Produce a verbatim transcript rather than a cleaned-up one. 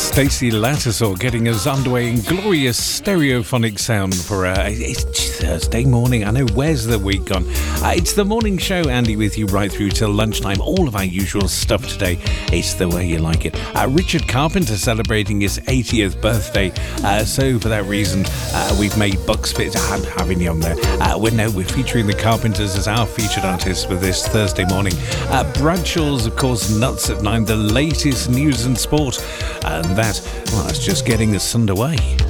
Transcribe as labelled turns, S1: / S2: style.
S1: Stacey Lattisaw getting us underway in glorious stereophonic sound for uh, it's Thursday morning. I know, where's the week gone? Uh, it's the morning show, Andy, with you right through till lunchtime. All of our usual stuff today. It's the way you like it. Uh, Richard Carpenter celebrating his eightieth birthday. Uh, so for that reason, uh, we've made Bucks Fit. I'm having you on there. Uh, we're now we're featuring the Carpenters as our featured artists for this Thursday morning. Uh, Bradshaw's, of course, Nuts at Nine, the latest news and sport. And that, well, that's just getting us underway.